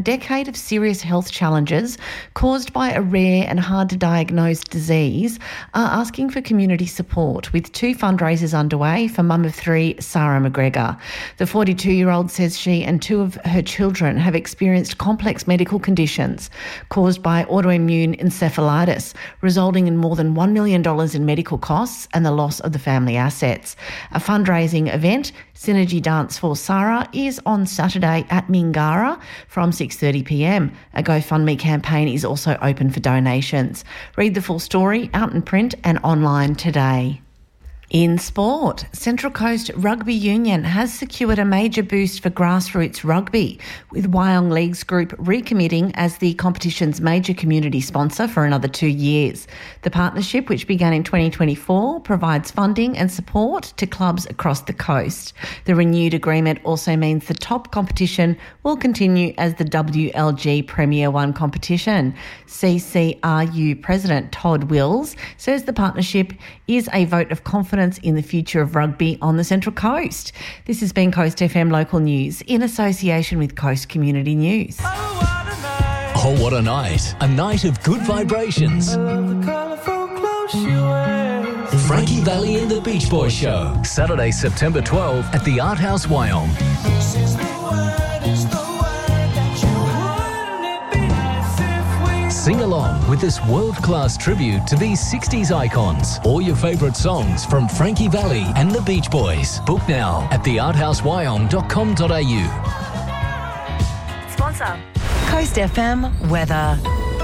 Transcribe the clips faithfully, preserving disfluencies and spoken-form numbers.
A decade of serious health challenges caused by a rare and hard-to-diagnose disease are asking for community support, with two fundraisers underway for mum of three, Sarah McGregor. The forty-two-year-old says she and two of her children have experienced complex medical conditions caused by autoimmune encephalitis, resulting in more than one million dollars in medical costs and the loss of the family assets. A fundraising event, Synergy Dance for Sarah, is on Saturday at Mingara from six thirty p m. A GoFundMe campaign is also open for donations. Read the full story out in print and online today. In sport, Central Coast Rugby Union has secured a major boost for grassroots rugby, with Wyong Leagues Group recommitting as the competition's major community sponsor for another two years. The partnership, which began in twenty twenty-four, provides funding and support to clubs across the coast. The renewed agreement also means the top competition will continue as the W L G Premier One competition. C C R U President Todd Wills says the partnership is a vote of confidence in the future of rugby on the Central Coast. This has been Coast F M Local News in association with Coast Community News. Oh, what a night. A night of good vibrations. Frankie Valli and the Beach Boys Show. Saturday, September twelfth at the Art House, Wyong. Sing along with this world-class tribute to these sixties icons. All your favourite songs from Frankie Valli and the Beach Boys. Book now at the art house wyong dot com dot a u. Sponsor. Coast F M weather.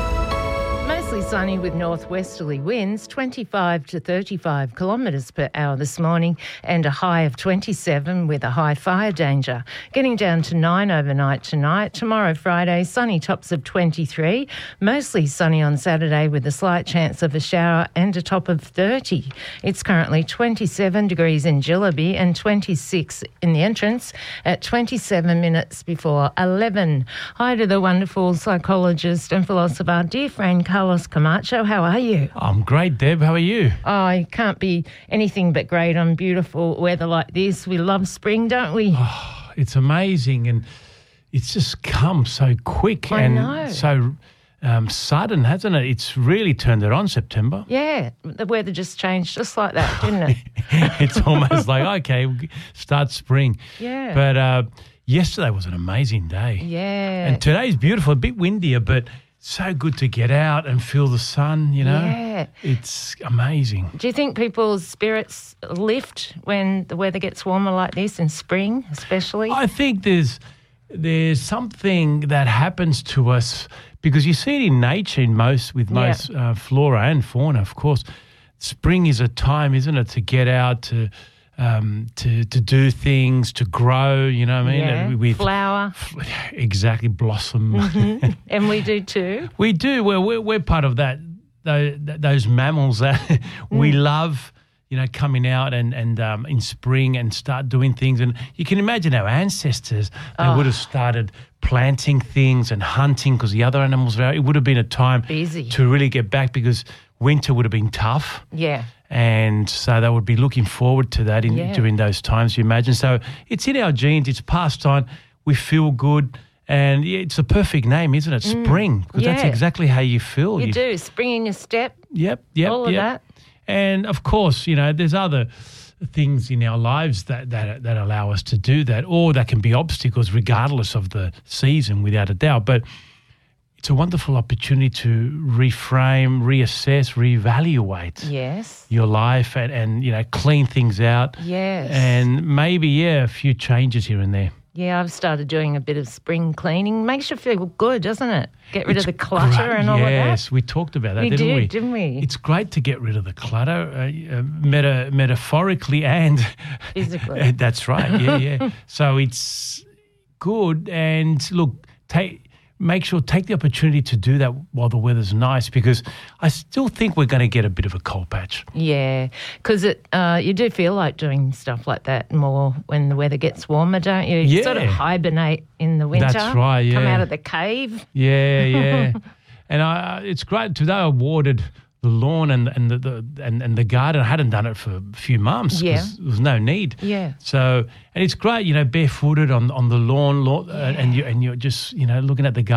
Mostly sunny with northwesterly winds, twenty-five to thirty-five kilometres per hour this morning, and a high of twenty-seven with a high fire danger. Getting down to nine overnight tonight. Tomorrow, Friday, sunny tops of twenty-three. Mostly sunny on Saturday with a slight chance of a shower and a top of thirty. It's currently twenty-seven degrees in Jillaby and twenty-six in the entrance at twenty-seven minutes before eleven. Hi to the wonderful psychologist and philosopher, dear friend Carlos Camacho. How are you? I'm great, Deb. How are you? Oh, it can't be anything but great on beautiful weather like this. We love spring, don't we? Oh, it's amazing, and it's just come so quick I and know. so um, sudden, hasn't it? It's really turned it on, September. Yeah, the weather just changed just like that, didn't it? It's almost like, okay, we'll start spring. Yeah. But uh, yesterday was an amazing day. Yeah. And today's beautiful, a bit windier, but so good to get out and feel the sun, you know. Yeah. It's amazing. Do you think people's spirits lift when the weather gets warmer like this in spring, especially? I think there's there's something that happens to us because you see it in nature in most with Yeah. most uh, flora and fauna, of course. Spring is a time, isn't it, to get out, to um, to to do things, to grow. You know what I mean? Yeah. And with Flower. exactly, blossom. Mm-hmm. And we do too. We do. Well, we're we're part of that. Those, those mammals that we Mm. love. You know, coming out and and um, in spring and start doing things, and you can imagine our ancestors. They Oh. would have started planting things and hunting because the other animals were out. It would have been a time Busy. to really get back because winter would have been tough. Yeah. And so they would be looking forward to that in, Yeah. during those times, you imagine. So it's in our genes, it's passed on, we feel good, and yeah, it's a perfect name, isn't it? Spring, because that's Yeah. exactly how you feel. You do. Spring in your step. Yep, yep, All of yep. that. And of course, you know, there's other things in our lives that, that that allow us to do that, or that can be obstacles regardless of the season, without a doubt. But it's a wonderful opportunity to reframe, reassess, reevaluate Yes. your life and, and, you know, clean things out. Yes. And maybe, yeah, a few changes here and there. Yeah, I've started doing a bit of spring cleaning. Makes you feel good, doesn't it? Get rid It's of the clutter great. and all Yes, of we talked about that, We didn't did, we? didn't we? It's great to get rid of the clutter, uh, uh, meta, metaphorically and Physically. That's right. Yeah, yeah. So it's good, and look, take. Make sure, take the opportunity to do that while the weather's nice, because I still think we're going to get a bit of a cold patch. that. Yeah, because it uh, you do feel like doing stuff like that more when the weather gets warmer, don't you? You Yeah. sort of hibernate in the winter. That's right, Come yeah. out of the cave. Yeah, yeah. And I, it's great. Today I awarded the lawn and and the, the and, and the garden. I hadn't done it for a few months Yeah. because there was no need. Yeah. So and it's great, you know, barefooted on on the lawn, lawn uh, and you and you're just you know looking at the garden.